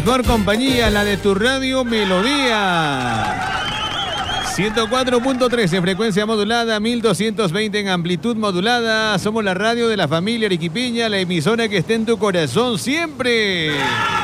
Mejor compañía, la de tu radio Melodía. 104.3 en frecuencia modulada, 1220 en amplitud modulada. Somos la radio de la familia arequipeña, la emisora que está en tu corazón siempre.